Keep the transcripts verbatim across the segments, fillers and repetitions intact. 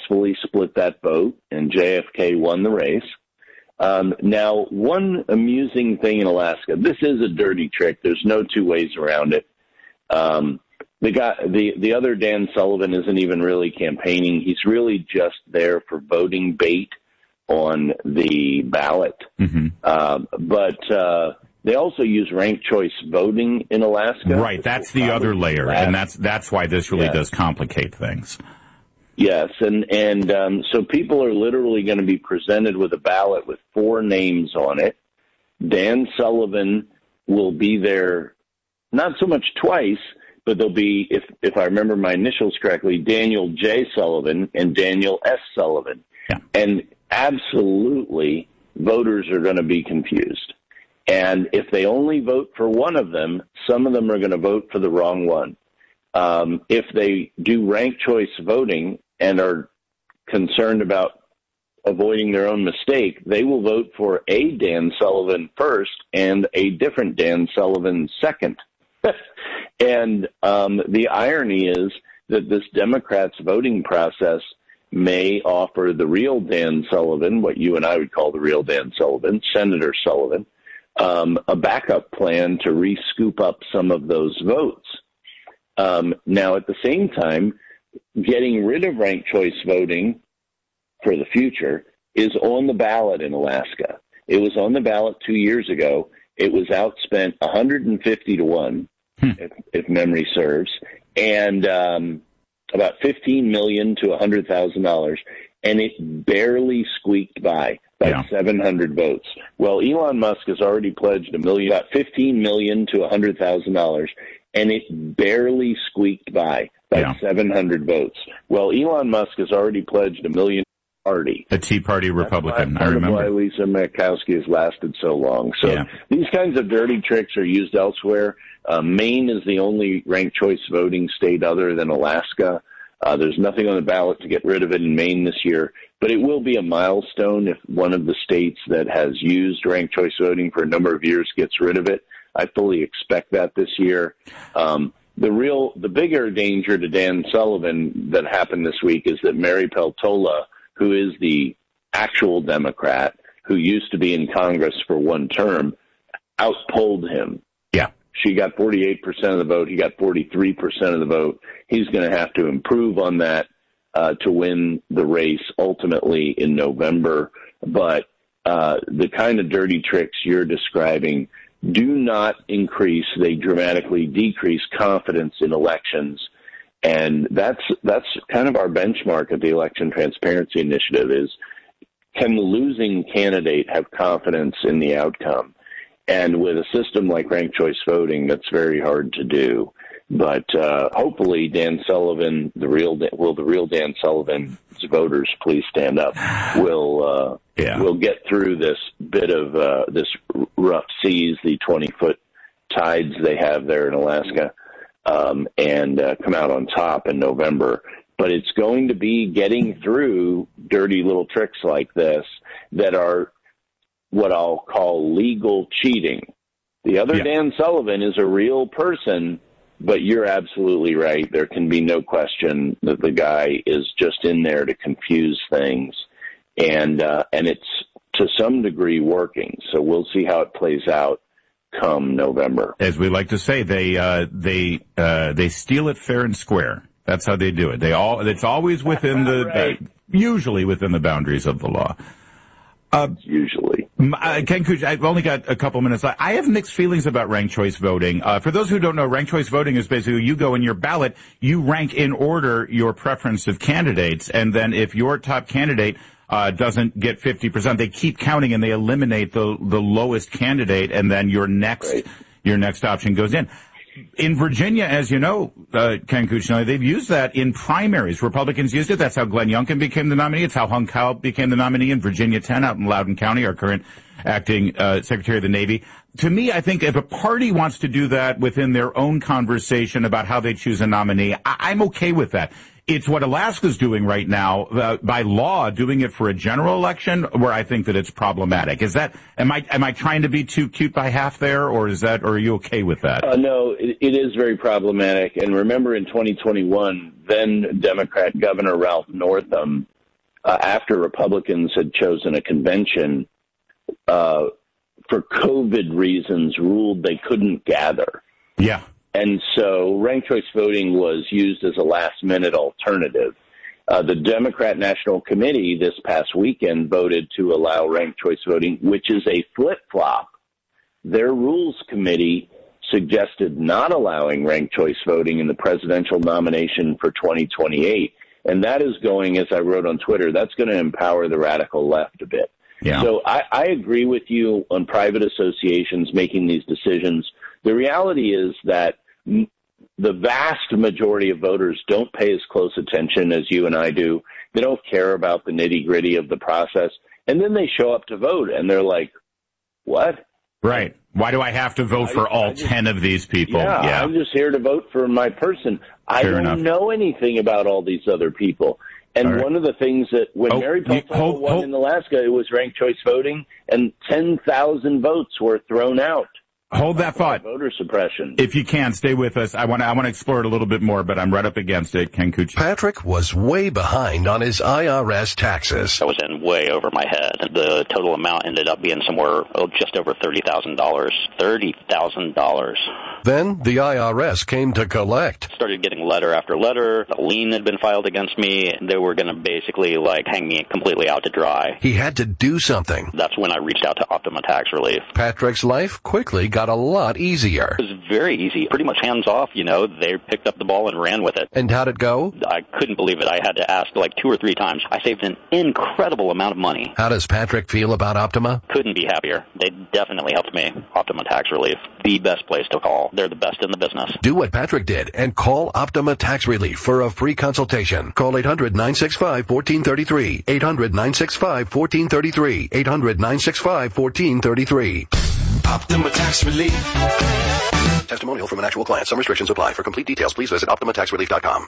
successfully split that vote, and J F K won the race. Um, now, one amusing thing in Alaska, this is a dirty trick. There's no two ways around it. Um, the guy, the, the other Dan Sullivan isn't even really campaigning. He's really just there for voting bait on the ballot. Mm-hmm. Uh, but uh, they also use ranked choice voting in Alaska. Right, that's the other layer, and that's that's why this really yeah. does complicate things. Yes, and, and um, so people are literally going to be presented with a ballot with four names on it. Dan Sullivan will be there not so much twice, but there'll be, if, if I remember my initials correctly, Daniel J. Sullivan and Daniel S. Sullivan. Yeah. And absolutely, voters are going to be confused. And if they only vote for one of them, some of them are going to vote for the wrong one. Um, if they do ranked choice voting and are concerned about avoiding their own mistake, they will vote for a Dan Sullivan first and a different Dan Sullivan second. And um, the irony is that this Democrats' voting process may offer the real Dan Sullivan, what you and I would call the real Dan Sullivan, Senator Sullivan, um, a backup plan to re-scoop up some of those votes. Um, now, at the same time, getting rid of ranked choice voting for the future is on the ballot in Alaska. It was on the ballot two years ago. It was outspent one hundred fifty to one, hmm. if, if memory serves, and um, about fifteen million dollars to one hundred thousand dollars, and it barely squeaked by by yeah. seven hundred votes. Well, Elon Musk has already pledged a million, about fifteen million dollars to one hundred thousand dollars, and it barely squeaked by by yeah. seven hundred votes. Well, Elon Musk has already pledged a million party. The Tea Party Republican, That's I remember. Why Lisa Murkowski has lasted so long. So yeah. these kinds of dirty tricks are used elsewhere. Uh, Maine is the only ranked choice voting state other than Alaska. Uh, there's nothing on the ballot to get rid of it in Maine this year, but it will be a milestone if one of the states that has used ranked choice voting for a number of years gets rid of it. I fully expect that this year. Um, the real, the bigger danger to Dan Sullivan that happened this week is that Mary Peltola, who is the actual Democrat who used to be in Congress for one term, outpolled him. Yeah. She got forty-eight percent of the vote. He got forty-three percent of the vote. He's going to have to improve on that uh, to win the race ultimately in November. But uh, the kind of dirty tricks you're describing do not increase. They dramatically decrease confidence in elections. And that's that's kind of our benchmark at the Election Transparency Initiative is, can the losing candidate have confidence in the outcome? And with a system like ranked choice voting, that's very hard to do. But uh, hopefully Dan Sullivan, the real will the real Dan Sullivan's voters please stand up, will uh, yeah. will get through this bit of uh, this rough seas, the twenty-foot tides they have there in Alaska. Um, and uh, come out on top in November. But it's going to be getting through dirty little tricks like this that are what I'll call legal cheating. The other yeah. Dan Sullivan is a real person, but you're absolutely right. There can be no question that the guy is just in there to confuse things. And, uh, and it's to some degree working. So we'll see how it plays out come November. As we like to say, they uh, they uh, they steal it fair and square. That's how they do it. They all it's always within the right. uh, usually within the boundaries of the law. Uh, usually, uh, Ken Kuch, I've only got a couple minutes. I have mixed feelings about ranked choice voting. Uh, for those who don't know, ranked choice voting is basically you go in your ballot, you rank in order your preference of candidates, and then if your top candidate Uh, doesn't get fifty percent. They keep counting and they eliminate the the lowest candidate, and then your next right. your next option goes in. In Virginia, as you know, uh, Ken Cuccinelli, they've used that in primaries. Republicans used it. That's how Glenn Youngkin became the nominee. It's how Hung Kao became the nominee in Virginia ten out in Loudoun County, our current acting uh, Secretary of the Navy. To me, I think if a party wants to do that within their own conversation about how they choose a nominee, I- I'm okay with that. It's what Alaska's doing right now, uh, by law, doing it for a general election, where I think that it's problematic. Is that, am I, am I trying to be too cute by half there, or is that, or are you okay with that? Uh, no, it, it is very problematic. And remember in twenty twenty-one, then Democrat Governor Ralph Northam uh, after Republicans had chosen a convention, uh, for COVID reasons, ruled they couldn't gather. Yeah. And so ranked choice voting was used as a last-minute alternative. Uh, the Democrat National Committee this past weekend voted to allow ranked choice voting, which is a flip-flop. Their Rules Committee suggested not allowing ranked choice voting in the presidential nomination for twenty twenty-eight. And that is going, as I wrote on Twitter, that's going to empower the radical left a bit. Yeah. So I, I agree with you on private associations making these decisions. The reality is that m- the vast majority of voters don't pay as close attention as you and I do. They don't care about the nitty-gritty of the process. And then they show up to vote, and they're like, what? Right. Why do I have to vote for all just, ten of these people? Yeah, yeah, I'm just here to vote for my person. I Fair don't enough. know anything about all these other people. And right. one of the things that when oh, Mary Peltola won hold. in Alaska, it was ranked choice voting, and ten thousand votes were thrown out. Hold that thought. Voter suppression. If you can, stay with us. I want to I want to explore it a little bit more, but I'm right up against it. Ken Cuccinelli. Patrick was way behind on his I R S taxes. I was in way over my head. The total amount ended up being somewhere oh, just over thirty thousand dollars. thirty thousand dollars. Then the I R S came to collect. Started getting letter after letter. A lien had been filed against me. They were going to basically like hang me completely out to dry. He had to do something. That's when I reached out to Optima Tax Relief. Patrick's life quickly got a lot easier. It was very easy. Pretty much hands off, you know. They picked up the ball and ran with it. And how'd it go? I couldn't believe it. I had to ask like two or three times. I saved an incredible amount of money. How does Patrick feel about Optima? Couldn't be happier. They definitely helped me. Optima Tax Relief. The best place to call. They're the best in the business. Do what Patrick did and call Optima Tax Relief for a free consultation. Call eight hundred, nine six five, one four three three. eight hundred, nine six five, one four three three. eight hundred, nine six five, one four three three. Optima Tax Relief. Testimonial from an actual client. Some restrictions apply. For complete details, please visit optima tax relief dot com.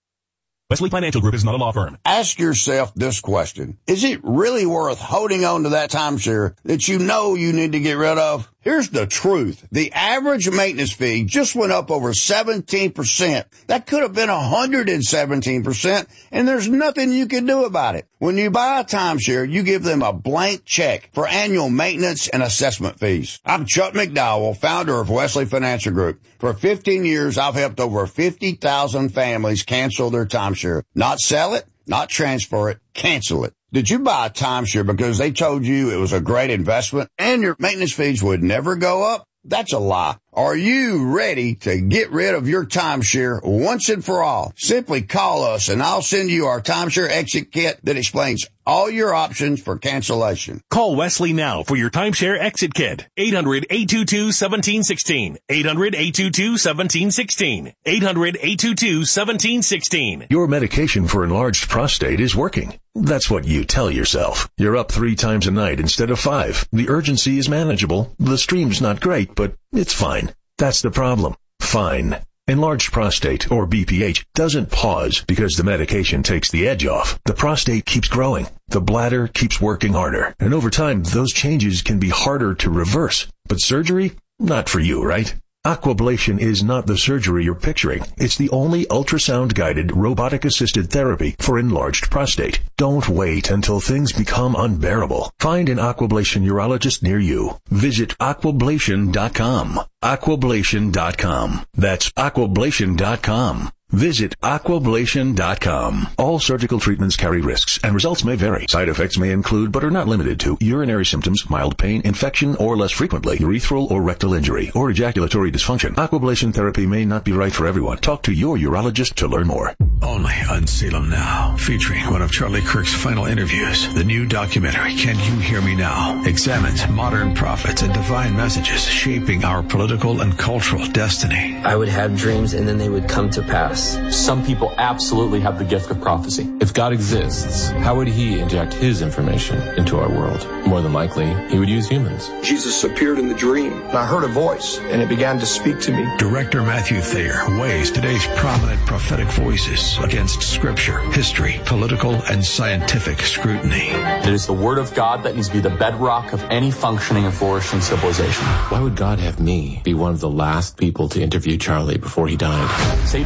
Wesley Financial Group is not a law firm. Ask yourself this question. Is it really worth holding on to that timeshare that you know you need to get rid of? Here's the truth. The average maintenance fee just went up over seventeen percent. That could have been one hundred seventeen percent, and there's nothing you can do about it. When you buy a timeshare, you give them a blank check for annual maintenance and assessment fees. I'm Chuck McDowell, founder of Wesley Financial Group. For fifteen years, I've helped over fifty thousand families cancel their timeshare. Not sell it, not transfer it, cancel it. Did you buy a timeshare because they told you it was a great investment and your maintenance fees would never go up? That's a lie. Are you ready to get rid of your timeshare once and for all? Simply call us and I'll send you our timeshare exit kit that explains all your options for cancellation. Call Wesley now for your timeshare exit kit. eight hundred, eight two two, one seven one six. eight hundred, eight two two, one seven one six. eight hundred, eight two two, one seven one six. Your medication for enlarged prostate is working. That's what you tell yourself. You're up three times a night instead of five. The urgency is manageable. The stream's not great, but it's fine. That's the problem. Fine. Enlarged prostate, or B P H, doesn't pause because the medication takes the edge off. The prostate keeps growing. The bladder keeps working harder. And over time, those changes can be harder to reverse. But surgery? Not for you, right? Aquablation is not the surgery you're picturing. It's the only ultrasound-guided, robotic-assisted therapy for enlarged prostate. Don't wait until things become unbearable. Find an Aquablation urologist near you. Visit aquablation dot com. aquablation dot com. That's aquablation dot com. Visit aquablation dot com. All surgical treatments carry risks, and results may vary. Side effects may include, but are not limited to, urinary symptoms, mild pain, infection, or less frequently, urethral or rectal injury, or ejaculatory dysfunction. Aquablation therapy may not be right for everyone. Talk to your urologist to learn more. Only on Salem Now, featuring one of Charlie Kirk's final interviews. The new documentary, Can You Hear Me Now?, examines modern prophets and divine messages shaping our political and cultural destiny. I would have dreams, and then they would come to pass. Some people absolutely have the gift of prophecy. If God exists, how would he inject his information into our world? More than likely, he would use humans. Jesus appeared in the dream, and I heard a voice, and it began to speak to me. Director Matthew Thayer weighs today's prominent prophetic voices against scripture, history, political, and scientific scrutiny. It is the word of God that needs to be the bedrock of any functioning and flourishing civilization. Why would God have me be one of the last people to interview Charlie before he died? Satan would love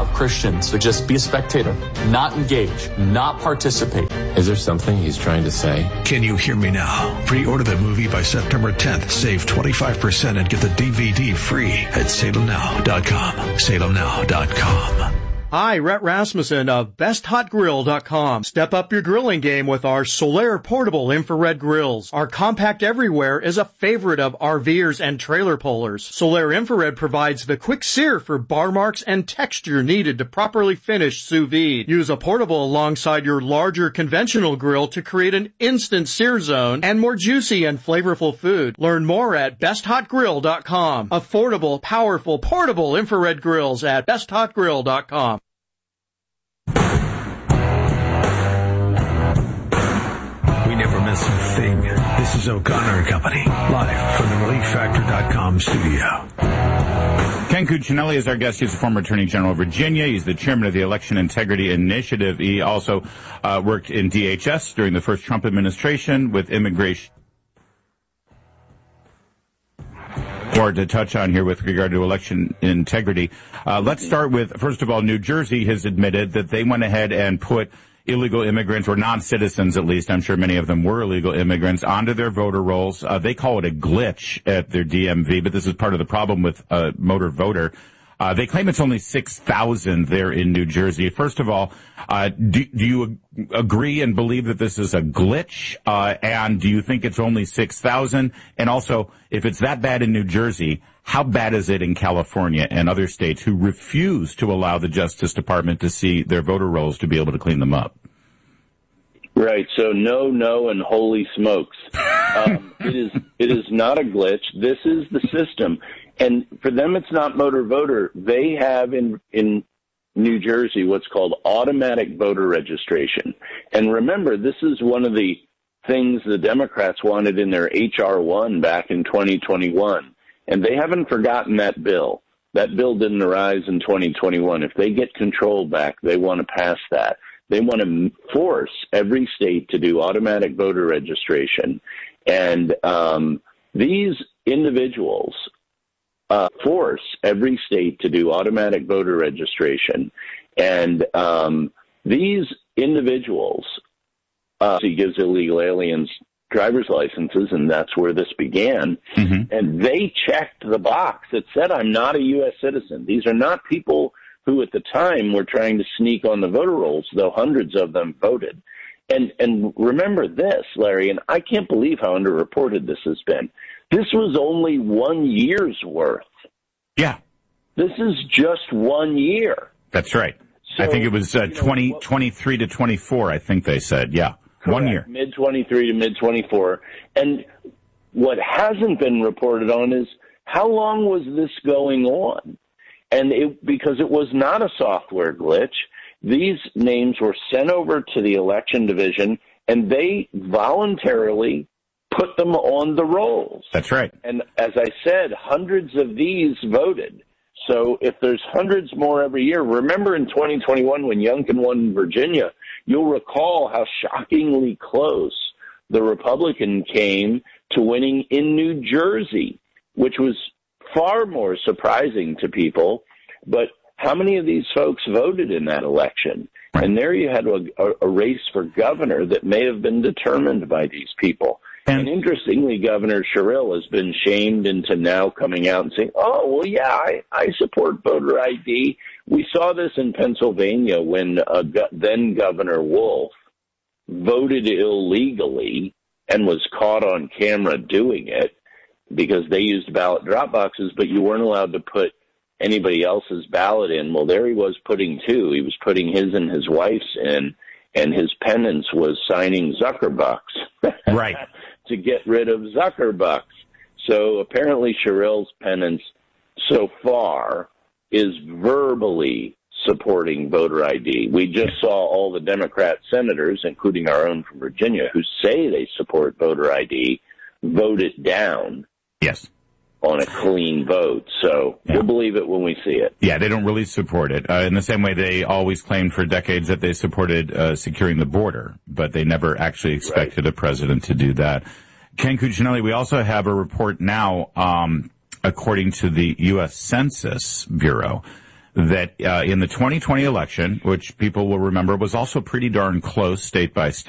allow Christians to just be a spectator, not engage, not participate. Is there something he's trying to say? Can You Hear Me Now? Pre-order the movie by September tenth. Save twenty-five percent and get the D V D free at salem now dot com. salem now dot com. Hi, Rhett Rasmussen of best hot grill dot com. Step up your grilling game with our Solaire portable infrared grills. Our compact everywhere is a favorite of RVers and trailer pullers. Solaire infrared provides the quick sear for bar marks and texture needed to properly finish sous vide. Use a portable alongside your larger conventional grill to create an instant sear zone and more juicy and flavorful food. Learn more at best hot grill dot com. Affordable, powerful, portable infrared grills at best hot grill dot com. We never miss a thing. This is O'Connor and Company, live from the relief factor dot com studio. Ken Cuccinelli is our guest. He's the former Attorney General of Virginia. He's the chairman of the Election Integrity Initiative. He also uh, worked in D H S during the first Trump administration with immigration. More to touch on here with regard to election integrity. Uh, let's start with, first of all, New Jersey has admitted that they went ahead and put illegal immigrants, or non-citizens at least, I'm sure many of them were illegal immigrants, onto their voter rolls. Uh, they call it a glitch at their D M V, but this is part of the problem with uh, motor voter. Uh, they claim it's only six thousand there in New Jersey. First of all, uh, do, do you agree and believe that this is a glitch? Uh, and do you think it's only six thousand? And also, if it's that bad in New Jersey, how bad is it in California and other states who refuse to allow the Justice Department to see their voter rolls to be able to clean them up? Right. So no, no, and holy smokes. Um, it is, it is not a glitch. This is the system. And for them, it's not motor voter. They have in, in New Jersey what's called automatic voter registration. And remember, this is one of the things the Democrats wanted in their H R one back in twenty twenty-one. And they haven't forgotten that bill. That bill didn't arise in twenty twenty-one. If they get control back, they want to pass that. They want to force every state to do automatic voter registration. And um, these individuals uh, force every state to do automatic voter registration. And um, these individuals, uh, he gives illegal aliens driver's licenses, and that's where this began. Mm-hmm. And they checked the box that said, I'm not a U S citizen. These are not people who at the time were trying to sneak on the voter rolls, though hundreds of them voted. And and remember this, Larry, and I can't believe how underreported this has been. This was only one year's worth. Yeah. This is just one year. That's right. So, I think it was uh, twenty, know, what, twenty-three to twenty-four, I think they said. Yeah. Correct. One year. mid twenty-three to mid twenty-four. And what hasn't been reported on is how long was this going on? And it, because it was not a software glitch, these names were sent over to the election division, and they voluntarily put them on the rolls. That's right. And as I said, hundreds of these voted. So if there's hundreds more every year, remember in twenty twenty-one when Youngkin won in Virginia, you'll recall how shockingly close the Republican came to winning in New Jersey, which was far more surprising to people. But how many of these folks voted in that election? Right. And there you had a, a race for governor that may have been determined by these people. And, and interestingly, Governor Sherrill has been shamed into now coming out and saying, oh, well, yeah, I, I support voter I D. We saw this in Pennsylvania when uh, go- then Governor Wolf voted illegally and was caught on camera doing it because they used ballot drop boxes, but you weren't allowed to put anybody else's ballot in. Well, there he was putting two. He was putting his and his wife's in, and his penance was signing Zuckerbucks. Right. To get rid of Zuckerbucks. So apparently Sherrill's penance so far is verbally supporting voter I D. We just saw all the Democrat senators, including our own from Virginia, who say they support voter I D, vote it down. Yes. On a clean vote. So yeah. We'll believe it when we see it. Yeah, they don't really support it. Uh, in the same way they always claimed for decades that they supported uh, securing the border, but they never actually expected right. a president to do that. Ken Cuccinelli, we also have a report now, um, according to the U S Census Bureau, that uh, in the twenty twenty election, which people will remember was also pretty darn close state by state,